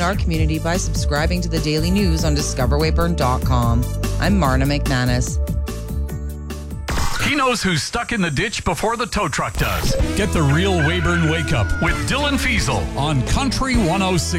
join our community by subscribing to the Daily News on discoverwayburn.com. I'm Marna McManus. He knows who's stuck in the ditch before the tow truck does. Get the real Wayburn Wake Up With Dylan Fiesel on Country 106.